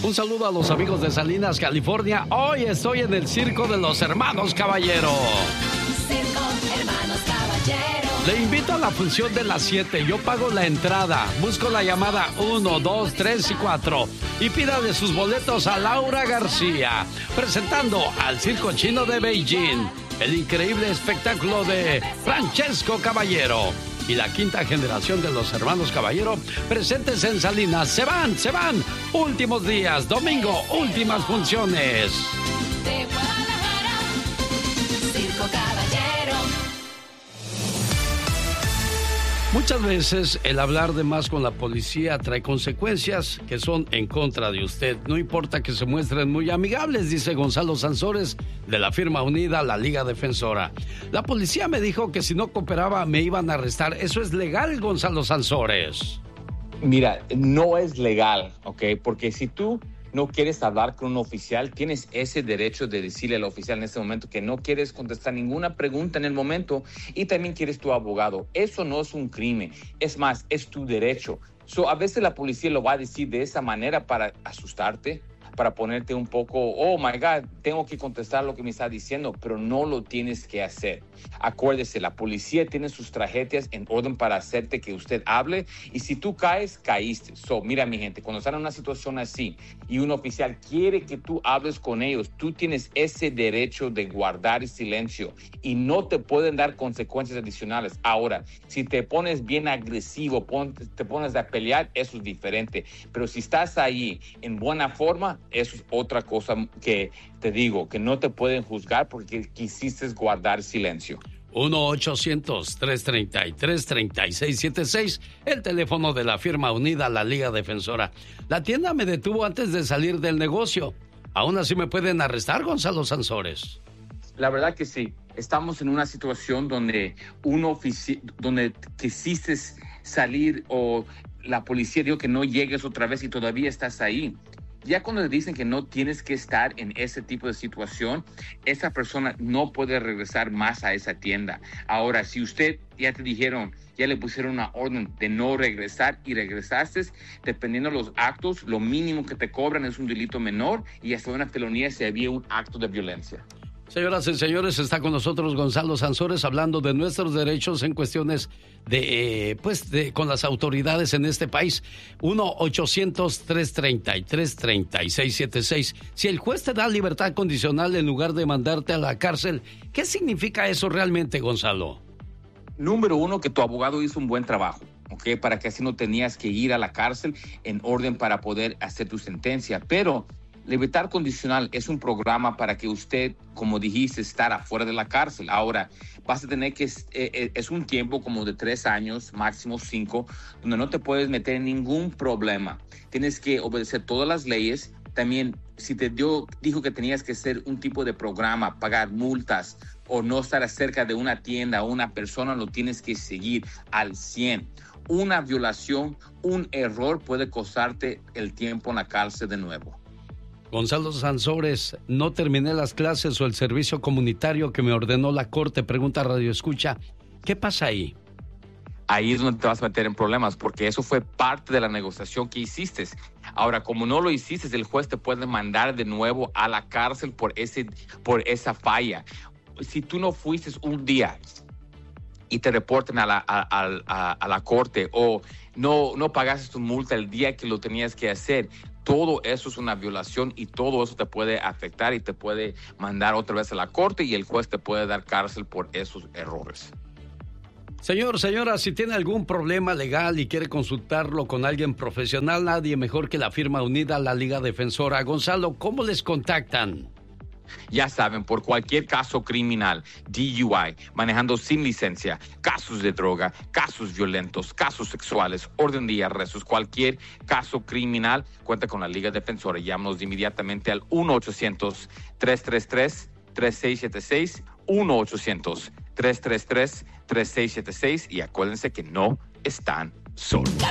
Un saludo a los amigos de Salinas, California. Hoy estoy en el Circo de los Hermanos Caballero. Circo Hermanos Caballero. Le invito a la función de las 7. Yo pago la entrada. Busco la llamada 1, 2, 3 y 4. Y pídale sus boletos a Laura García. Presentando al Circo Chino de Beijing. El increíble espectáculo de Francesco Caballero. Y la quinta generación de los hermanos Caballero presentes en Salinas. Se van. Últimos días, domingo, últimas funciones. De Guadalajara, Circo Caballero. Muchas veces el hablar de más con la policía trae consecuencias que son en contra de usted. No importa que se muestren muy amigables, dice Gonzalo Sansores, de la firma unida La Liga Defensora. La policía me dijo que si no cooperaba me iban a arrestar. ¿Eso es legal, Gonzalo Sansores? Mira, no es legal, ¿ok? Porque si tú no quieres hablar con un oficial, tienes ese derecho de decirle al oficial en este momento que no quieres contestar ninguna pregunta en el momento y también quieres tu abogado. Eso no es un crimen, es más, es tu derecho. A veces la policía lo va a decir de esa manera para asustarte, para ponerte un poco, oh my God, tengo que contestar lo que me está diciendo, pero no lo tienes que hacer. Acuérdese, la policía tiene sus tragedias en orden para hacerte que usted hable y si tú caes, caíste. Mira mi gente, cuando están en una situación así y un oficial quiere que tú hables con ellos, tú tienes ese derecho de guardar silencio y no te pueden dar consecuencias adicionales. Ahora, si te pones bien agresivo, te pones a pelear, eso es diferente. Pero si estás ahí en buena forma, eso es otra cosa que te digo, que no te pueden juzgar porque quisiste guardar silencio. 1-800-333-3676, el teléfono de la firma unida La Liga Defensora. La tienda me detuvo antes de salir del negocio. ¿Aún así me pueden arrestar, Gonzalo Sansores? La verdad que sí. Estamos en una situación donde donde quisiste salir o la policía dijo que no llegues otra vez y todavía estás ahí. Ya cuando le dicen que no tienes que estar en ese tipo de situación, esa persona no puede regresar más a esa tienda. Ahora, si usted ya le pusieron una orden de no regresar y regresaste, dependiendo de los actos, lo mínimo que te cobran es un delito menor y hasta una felonía si había un acto de violencia. Señoras y señores, está con nosotros Gonzalo Sansores hablando de nuestros derechos en cuestiones con las autoridades en este país. 1-800-333-3676. Si el juez te da libertad condicional en lugar de mandarte a la cárcel, ¿qué significa eso realmente, Gonzalo? Número uno, que tu abogado hizo un buen trabajo, ¿ok? Para que así no tenías que ir a la cárcel en orden para poder hacer tu sentencia. Pero libertad condicional es un programa para que usted, como dijiste, estar afuera de la cárcel. Ahora, vas a tener que, es un tiempo como de 3 años, máximo 5, donde no te puedes meter en ningún problema. Tienes que obedecer todas las leyes. También, si dijo que tenías que hacer un tipo de programa, pagar multas o no estar cerca de una tienda o una persona, lo tienes que seguir al 100. Una violación, un error puede costarte el tiempo en la cárcel de nuevo. Gonzalo Sansores, no terminé las clases o el servicio comunitario que me ordenó la corte. Pregunta Radio Escucha, ¿qué pasa ahí? Ahí es donde te vas a meter en problemas, porque eso fue parte de la negociación que hiciste. Ahora, como no lo hiciste, el juez te puede mandar de nuevo a la cárcel por esa falla. Si tú no fuiste un día y te reporten a la corte o no pagaste tu multa el día que lo tenías que hacer, todo eso es una violación y todo eso te puede afectar y te puede mandar otra vez a la corte y el juez te puede dar cárcel por esos errores. Señor, señora, si tiene algún problema legal y quiere consultarlo con alguien profesional, nadie mejor que la firma unida La Liga Defensora. Gonzalo, ¿cómo les contactan? Ya saben, por cualquier caso criminal, DUI, manejando sin licencia, casos de droga, casos violentos, casos sexuales, orden de arrestos, cualquier caso criminal, cuenta con la Liga Defensora. Llámanos inmediatamente al 1-800-333-3676, 1-800-333-3676 y acuérdense que no están solos.